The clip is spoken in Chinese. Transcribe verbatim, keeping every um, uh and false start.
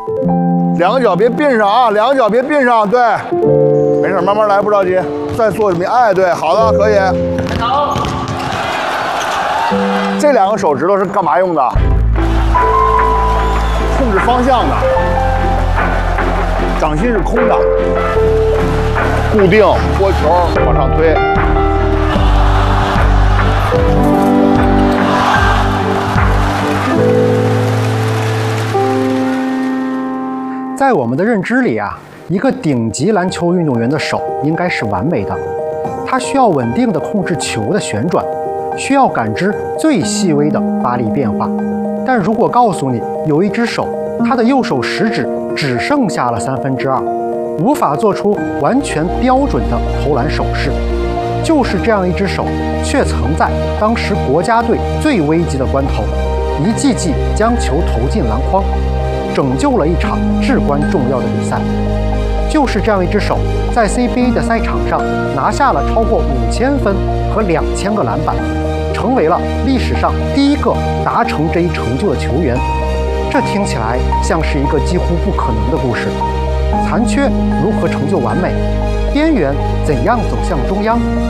两个脚别并上啊，两个脚别并上，对，没事，慢慢来，不着急。再做一遍，哎，对，好的，可以。 好。 这两个手指头是干嘛用的？控制方向的。掌心是空的，固定，拨球往上推。 在我们的认知里啊，一个顶级篮球运动员的手应该是完美的，他需要稳定地控制球的旋转，需要感知最细微的发力变化。但如果告诉你有一只手，他的右手食指只剩下了三分之二，无法做出完全标准的投篮手势，就是这样一只手，却曾在当时国家队最危急的关头，一记记将球投进篮筐，拯救了一场至关重要的比赛。就是这样一只手，在 C B A 的赛场上拿下了超过五千分和两千个篮板，成为了历史上第一个达成这一成就的球员。这听起来像是一个几乎不可能的故事。残缺如何成就完美？边缘怎样走向中央？